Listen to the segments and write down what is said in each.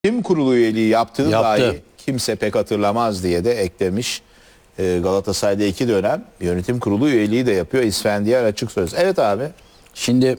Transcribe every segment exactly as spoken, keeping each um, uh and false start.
Yönetim kurulu üyeliği yaptığı Yaptı. dahi kimse pek hatırlamaz diye de eklemiş. Ee, Galatasaray'da iki dönem yönetim kurulu üyeliği de yapıyor. İsfendiyar Açık Söz. Evet abi. Şimdi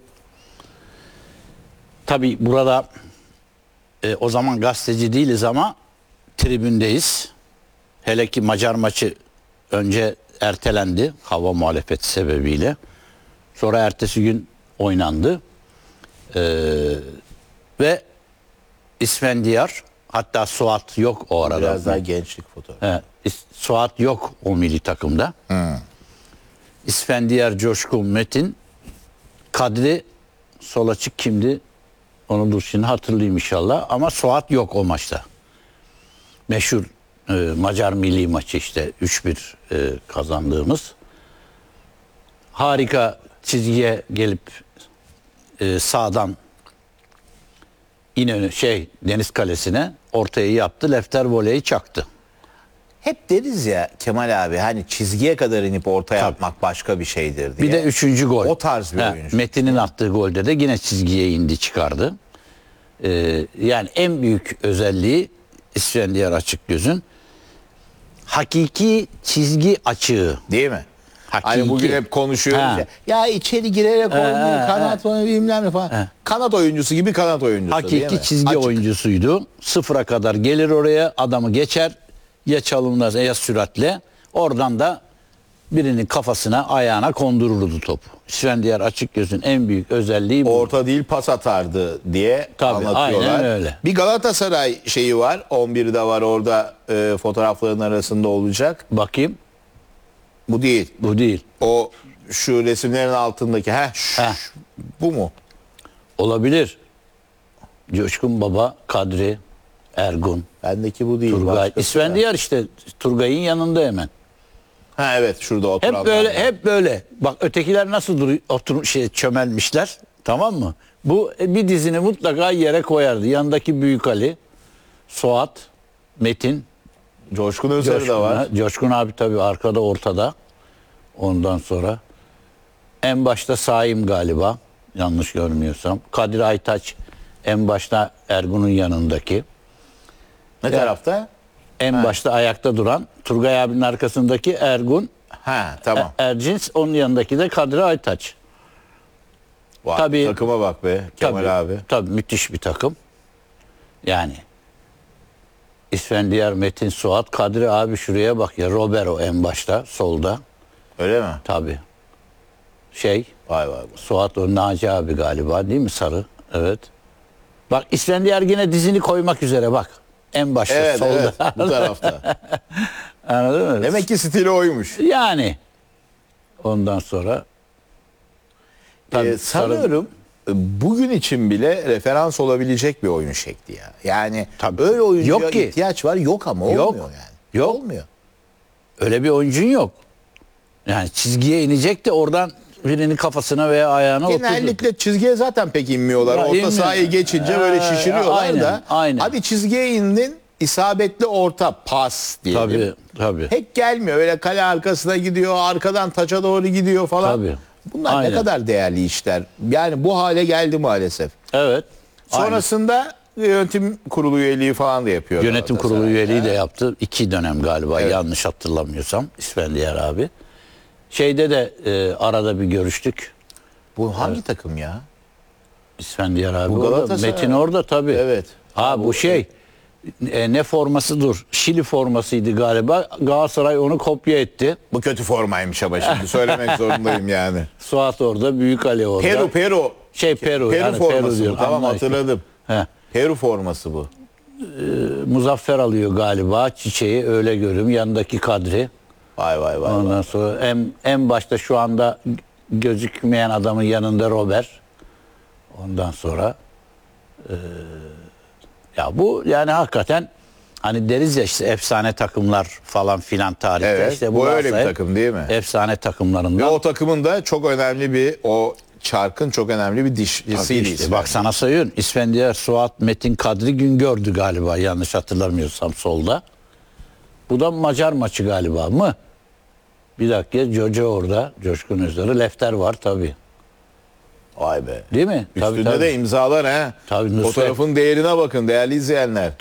tabii burada e, o zaman gazeteci değiliz ama tribündeyiz. Hele ki Macar maçı önce ertelendi hava muhalefeti sebebiyle. Sonra ertesi gün oynandı. Ee, ve İsfendiyar, hatta Suat yok o arada. Biraz daha gençlik fotoğrafı. He, İs- Suat yok o milli takımda. Hmm. İsfendiyar, Coşkun, Metin, Kadri, sol açık kimdi? Onu dur şimdi hatırlayayım inşallah. Ama Suat yok o maçta. Meşhur e, Macar milli maçı işte üç bir e, kazandığımız. Harika çizgiye gelip e, sağdan İnönü şey Deniz Kalesi'ne ortaya yaptı. Lefter voleyi çaktı. Hep deriz ya Kemal abi, hani çizgiye kadar inip ortaya atmak başka bir şeydir diye. Bir de üçüncü gol. O tarz bir He, oyuncu. Metin'in attığı golde de yine çizgiye indi çıkardı. Ee, yani en büyük özelliği İsfendiyar Açıkgöz'ün hakiki çizgi açığı. Değil mi? Hakiki. Hani bugün hep konuşuyoruz Ha. ya. Ya içeri girerek oynuyor, he, kanat oynuyor, bilmem ne falan. He. Kanat oyuncusu gibi kanat oyuncusu değil mi? Hakiki çizgi Açık. oyuncusuydu. Sıfıra kadar gelir oraya, adamı geçer. Ya çalımlar ya süratle. Oradan da birinin kafasına, ayağına kondururdu topu. İsfendiyar Açıkgöz'ün en büyük özelliği bu. Orta değil pas atardı diye Tabii, anlatıyorlar. aynen öyle. Bir Galatasaray şeyi var. on birde var orada, e, fotoğrafların arasında olacak. Bakayım. Bu değil. Bu değil. O şu resimlerin altındaki. Heh, şu- Heh. Bu mu? Olabilir. Coşkun Baba, Kadri, Ergun, Bendeki bu değil. Turgay. başkası İsfendiyar işte Turgay'ın yanında hemen. Ha evet, şurada oturan. Hep böyle, var. hep böyle. Bak ötekiler nasıl duruyor, otur şey çömelmişler. Tamam mı? Bu bir dizini mutlaka yere koyardı. Yanındaki Büyük Ali, Suat, Metin, Coşkun Özer de Coşkun, var. ha, Coşkun abi tabii arkada, ortada. Ondan sonra en başta Saim galiba, yanlış görmüyorsam. Kadir Aytaç en başta Ergun'un yanındaki. Ne tarafta? En başta ayakta duran Turgay abinin arkasındaki Ergun, Ha tamam. Ercins, onun yanındaki de Kadri Aytaç. Vay, tabii- takıma bak be Kemal Tabii, abi. tabii müthiş bir takım. Yani İsfendiyar, Metin, Suat, Kadri abi şuraya bak ya, Robero en başta solda. Öyle mi? Tabii. Şey, Vay vay vay. Suat o Naci abi galiba değil mi, sarı? Evet. Bak İsfendiyar yine dizini koymak üzere bak. En başta Evet solda. evet, bu tarafta. Anladın mı? Demek ki stili oymuş. Yani ondan sonra tabii Ee, sanıyorum e, bugün için bile referans olabilecek bir oyun şekli ya. Yani Tabii. öyle oyuncuya Yok ki. ihtiyaç var, yok ama olmuyor Yok. yani. Yok. Olmuyor. öyle bir oyuncun yok. Yani çizgiye inecek de oradan birinin kafasına veya ayağına oturdu. Genellikle çizgiye zaten pek inmiyorlar. Ya Orta inmiyor. sahayı geçince böyle Ee, şişiriyorlar aynen, da. aynen. Hadi çizgiye indin, isabetli orta pas diyelim. Tabii, tabii. Pek gelmiyor. Öyle kale arkasına gidiyor, arkadan taça doğru gidiyor falan. Tabii. Bunlar Aynen. ne kadar değerli işler. Yani bu hale geldi maalesef. Evet. Sonrasında yönetim kurulu üyeliği falan da yapıyor. Yönetim kurulu Galatasaray. üyeliği de yaptı. İki dönem galiba, Evet. yanlış hatırlamıyorsam İsfendiyar abi. Şeyde de e, arada bir görüştük. Bu hangi takım ya? İsfendiyar abi Bu orada. Galatasaray. Metin orada tabii. Evet. Ha bu, Bu- şey e, ne forması dur. Şili formasıydı galiba. Galatasaray onu kopya etti. Bu kötü formaymış ama şimdi söylemek zorundayım yani. Suat orada, Büyük Ali orada. Peru Peru. Şey Peru. Peru yani forması Peru bu. diyorum. Tamam, Anla işte. hatırladım. He. Peru forması bu. Muzaffer alıyor galiba çiçeği, öyle görüyorum. Yanındaki Kadri. Vay vay vay. vay. Ondan sonra en, en başta şu anda gözükmeyen adamın yanında Robert. Ondan sonra e, ya bu yani hakikaten hani deriz ya işte efsane takımlar falan filan tarihte. Evet, işte bu öyle bir Galatasaray takım değil mi? Efsane Ve takımlarından. o takımın da çok önemli bir, o çarkın çok önemli bir dişlisiydi. İşte İsmail. bak sana sayıyorum. İsfendiyar, Suat, Metin, Kadri Güngör'dü galiba, yanlış hatırlamıyorsam solda. Bu da Macar maçı galiba mı? Bir dakika, Jojo orada. Coşkun Özer'i. Lefter var tabii. Vay be. Değil mi? Üstünde Tabii, tabii. de imzalar ha. Tabii, Nusret. Fotoğrafın değerine bakın değerli izleyenler.